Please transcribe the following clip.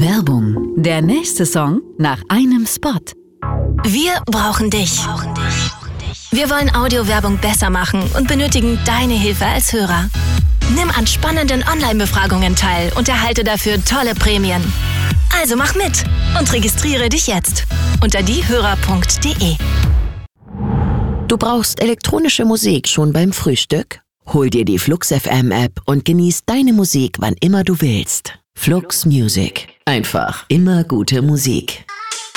Werbung. Der nächste Song nach einem Spot. Wir brauchen dich. Wir wollen Audiowerbung besser machen und benötigen deine Hilfe als Hörer. Nimm an spannenden Online-Befragungen teil und erhalte dafür tolle Prämien. Also mach mit und registriere dich jetzt unter diehörer.de. Du brauchst elektronische Musik schon beim Frühstück? Hol dir die Flux FM App und genieß deine Musik, wann immer du willst. Flux Music. Einfach immer gute Musik.